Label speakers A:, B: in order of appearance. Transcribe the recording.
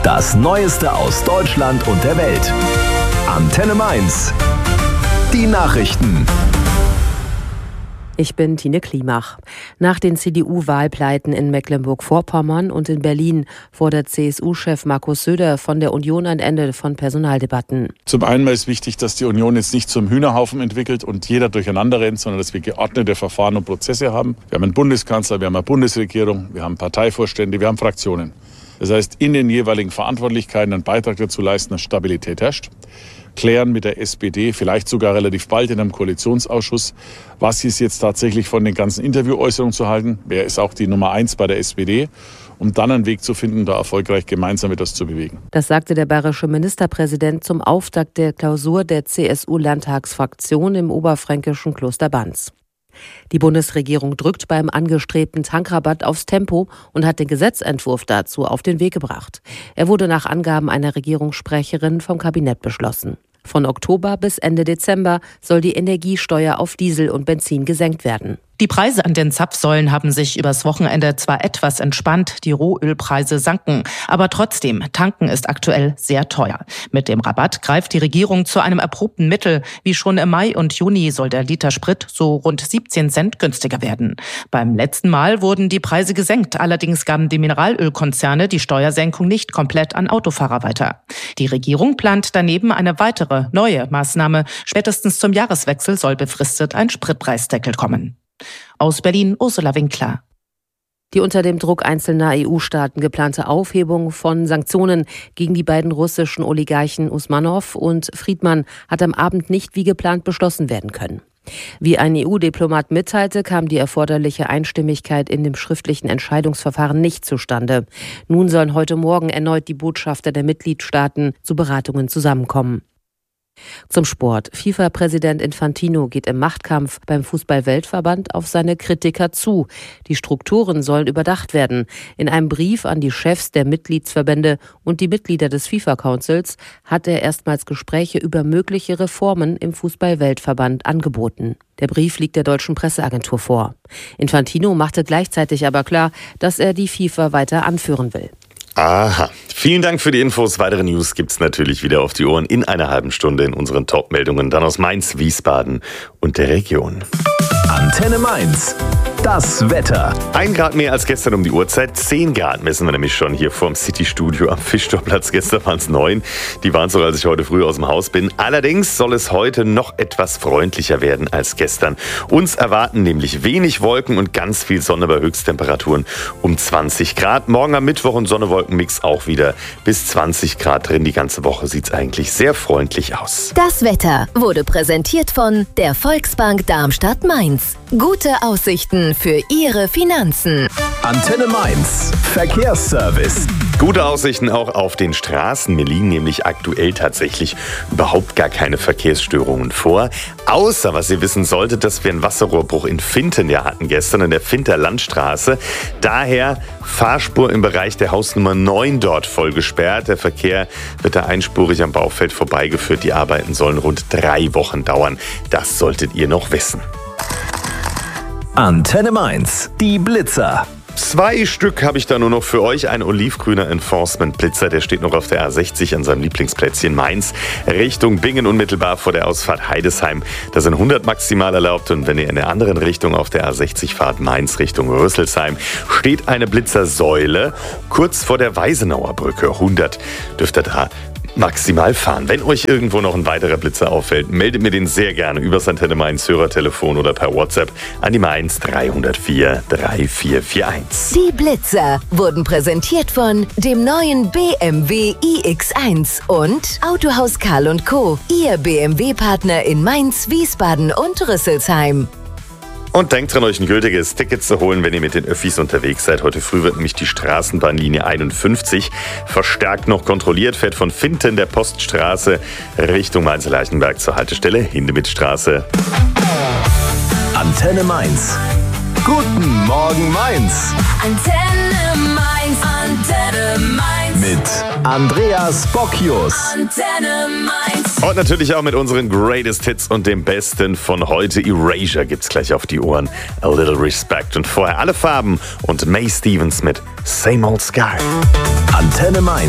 A: Das Neueste aus Deutschland und der Welt. Antenne Mainz. Die Nachrichten.
B: Ich bin Tine Klimach. Nach den CDU-Wahlpleiten in Mecklenburg-Vorpommern und in Berlin fordert CSU-Chef Markus Söder von der Union ein Ende von Personaldebatten.
C: Zum einen ist wichtig, dass die Union jetzt nicht zum Hühnerhaufen entwickelt und jeder durcheinander rennt, sondern dass wir geordnete Verfahren und Prozesse haben. Wir haben einen Bundeskanzler, wir haben eine Bundesregierung, wir haben Parteivorstände, wir haben Fraktionen. Das heißt, in den jeweiligen Verantwortlichkeiten einen Beitrag dazu leisten, dass Stabilität herrscht. Klären mit der SPD, vielleicht sogar relativ bald in einem Koalitionsausschuss, was ist jetzt tatsächlich von den ganzen Interviewäußerungen zu halten, wer ist auch die Nummer 1 bei der SPD, um dann einen Weg zu finden, da erfolgreich gemeinsam etwas zu bewegen.
B: Das sagte der bayerische Ministerpräsident zum Auftakt der Klausur der CSU-Landtagsfraktion im oberfränkischen Kloster Banz. Die Bundesregierung drückt beim angestrebten Tankrabatt aufs Tempo und hat den Gesetzentwurf dazu auf den Weg gebracht. Er wurde nach Angaben einer Regierungssprecherin vom Kabinett beschlossen. Von Oktober bis Ende Dezember soll die Energiesteuer auf Diesel und Benzin gesenkt werden.
D: Die Preise an den Zapfsäulen haben sich übers Wochenende zwar etwas entspannt, die Rohölpreise sanken, aber trotzdem, tanken ist aktuell sehr teuer. Mit dem Rabatt greift die Regierung zu einem erprobten Mittel. Wie schon im Mai und Juni soll der Liter Sprit so rund 17 Cent günstiger werden. Beim letzten Mal wurden die Preise gesenkt, allerdings gaben die Mineralölkonzerne die Steuersenkung nicht komplett an Autofahrer weiter. Die Regierung plant daneben eine weitere, neue Maßnahme. Spätestens zum Jahreswechsel soll befristet ein Spritpreisdeckel kommen. Aus Berlin, Ursula Winkler.
B: Die unter dem Druck einzelner EU-Staaten geplante Aufhebung von Sanktionen gegen die beiden russischen Oligarchen Usmanow und Friedmann hat am Abend nicht wie geplant beschlossen werden können. Wie ein EU-Diplomat mitteilte, kam die erforderliche Einstimmigkeit in dem schriftlichen Entscheidungsverfahren nicht zustande. Nun sollen heute Morgen erneut die Botschafter der Mitgliedstaaten zu Beratungen zusammenkommen. Zum Sport. FIFA-Präsident Infantino geht im Machtkampf beim Fußball-Weltverband auf seine Kritiker zu. Die Strukturen sollen überdacht werden. In einem Brief an die Chefs der Mitgliedsverbände und die Mitglieder des FIFA-Councils hat er erstmals Gespräche über mögliche Reformen im Fußball-Weltverband angeboten. Der Brief liegt der deutschen Presseagentur vor. Infantino machte gleichzeitig aber klar, dass er die FIFA weiter anführen will.
E: Aha. Vielen Dank für die Infos. Weitere News gibt's natürlich wieder auf die Ohren in einer halben Stunde in unseren Top-Meldungen. Dann aus Mainz, Wiesbaden und der Region.
A: Antenne Mainz. Das Wetter.
E: 1 Grad mehr als gestern um die Uhrzeit. 10 Grad messen wir nämlich schon hier vorm City-Studio am Fischtorplatz. Gestern waren es 9. Die waren es so, als ich heute früh aus dem Haus bin. Allerdings soll es heute noch etwas freundlicher werden als gestern. Uns erwarten nämlich wenig Wolken und ganz viel Sonne bei Höchsttemperaturen um 20 Grad. Morgen am Mittwoch und Sonne-Wolken-Mix auch wieder bis 20 Grad drin. Die ganze Woche sieht es eigentlich sehr freundlich aus.
F: Das Wetter wurde präsentiert von der Volksbank Darmstadt-Mainz. Gute Aussichten für Ihre Finanzen.
A: Antenne Mainz. Verkehrsservice.
E: Gute Aussichten auch auf den Straßen. Mir liegen nämlich aktuell tatsächlich überhaupt gar keine Verkehrsstörungen vor. Außer, was ihr wissen solltet, dass wir einen Wasserrohrbruch in Finten hatten gestern in der Finter Landstraße. Daher Fahrspur im Bereich der Hausnummer 9 dort voll gesperrt. Der Verkehr wird da einspurig am Baufeld vorbeigeführt. Die Arbeiten sollen rund 3 Wochen dauern. Das solltet ihr noch wissen.
A: Antenne Mainz. Die Blitzer.
E: 2 Stück habe ich da nur noch für euch. Ein olivgrüner Enforcement-Blitzer, der steht noch auf der A60 an seinem Lieblingsplätzchen Mainz, Richtung Bingen, unmittelbar vor der Ausfahrt Heidesheim. Da sind 100 maximal erlaubt und wenn ihr in der anderen Richtung auf der A60 fahrt, Mainz Richtung Rüsselsheim, steht eine Blitzersäule kurz vor der Weisenauer Brücke. 100 dürft ihr da maximal fahren. Wenn euch irgendwo noch ein weiterer Blitzer auffällt, meldet mir den sehr gerne übers Antenne Mainz Hörertelefon oder per WhatsApp an die Mainz 304 3441.
F: Die Blitzer wurden präsentiert von dem neuen BMW iX1 und Autohaus Karl & Co., Ihr BMW-Partner in Mainz, Wiesbaden und Rüsselsheim.
E: Und denkt dran, euch ein gültiges Ticket zu holen, wenn ihr mit den Öffis unterwegs seid. Heute früh wird nämlich die Straßenbahnlinie 51 verstärkt noch kontrolliert. Fährt von Finten der Poststraße Richtung Mainz-Lerchenberg zur Haltestelle Hindemithstraße.
A: Antenne Mainz. Guten Morgen Mainz.
G: Antenne Mainz, Antenne Mainz.
A: Mit Andreas Bocchius.
G: Antenne Mainz.
E: Und natürlich auch mit unseren Greatest Hits und dem Besten von heute. Erasure gibt's gleich auf die Ohren. A Little Respect. Und vorher alle Farben und May Stevens mit Same Old Sky.
A: Antenne Mainz.